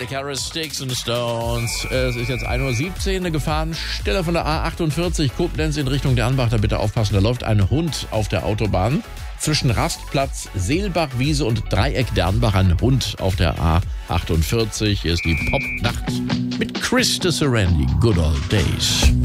Metallica, Sticks and Stones. Es ist jetzt 1:17 Uhr, eine Gefahrenstelle von der A48 Koblenz in Richtung Dernbach. Da bitte aufpassen, da läuft ein Hund auf der Autobahn. Zwischen Rastplatz, Seelbachwiese und Dreieck Dernbach ein Hund auf der A48. Hier ist die Popnacht mit Chris de Serenity. Good Old Days.